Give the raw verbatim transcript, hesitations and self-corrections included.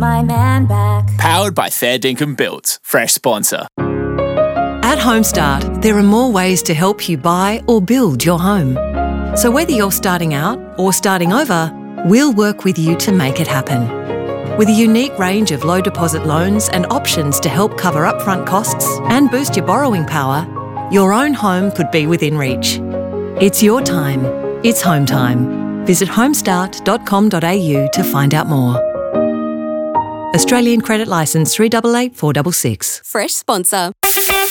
my man back. Powered by Fair Dinkum Built, fresh sponsor. At Homestart, there are more ways to help you buy or build your home. So whether you're starting out or starting over, we'll work with you to make it happen. With a unique range of low deposit loans and options to help cover upfront costs and boost your borrowing power, your own home could be within reach. It's your time. It's home time. Visit homestart dot com dot a u to find out more. Australian Credit Licence three eight eight four six six. Fresh sponsor.